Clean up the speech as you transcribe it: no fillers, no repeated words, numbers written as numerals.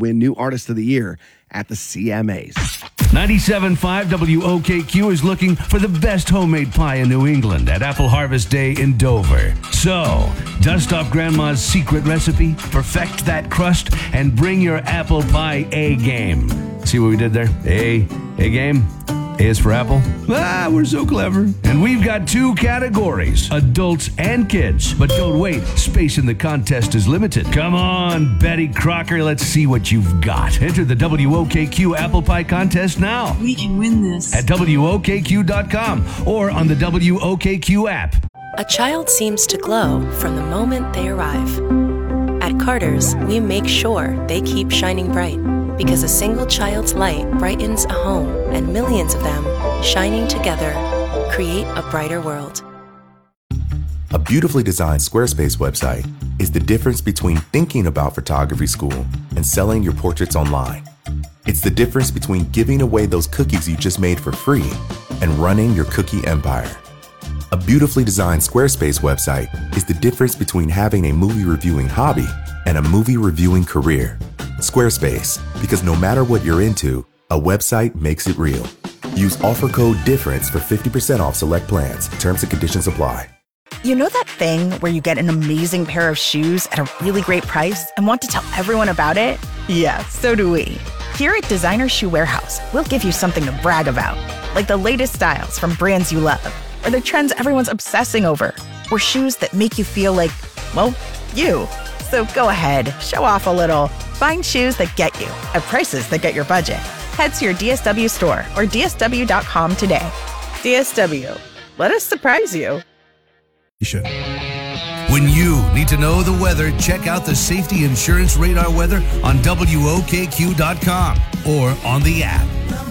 win New Artist of the Year at the CMAs. 97.5 WOKQ is looking for the best homemade pie in New England at Apple Harvest Day in Dover. So, dust off Grandma's secret recipe, perfect that crust, and bring your apple pie A-game. See what we did there? A-game? A is for apple. We're so clever. And we've got 2 categories, adults and kids. But don't wait, space in the contest is limited. Come on, Betty Crocker, let's see what you've got. Enter the WOKQ Apple Pie Contest now. We can win this. At WOKQ.com or on the WOKQ app. A child seems to glow from the moment they arrive. At Carter's, we make sure they keep shining bright. Because a single child's light brightens a home, and millions of them, shining together, create a brighter world. A beautifully designed Squarespace website is the difference between thinking about photography school and selling your portraits online. It's the difference between giving away those cookies you just made for free and running your cookie empire. A beautifully designed Squarespace website is the difference between having a movie reviewing hobby and a movie reviewing career. Squarespace, because no matter what you're into, a website makes it real. Use offer code DIFFERENCE for 50% off select plans. Terms and conditions apply. You know that thing where you get an amazing pair of shoes at a really great price and want to tell everyone about it? Yeah, so do we. Here at Designer Shoe Warehouse, we'll give you something to brag about, like the latest styles from brands you love, or the trends everyone's obsessing over, or shoes that make you feel like, well, you. So go ahead, show off a little. Find shoes that get you at prices that get your budget. Head to your DSW store or DSW.com today. DSW, let us surprise you. You should. When you need to know the weather, check out the Safety Insurance Radar weather on WOKQ.com or on the app.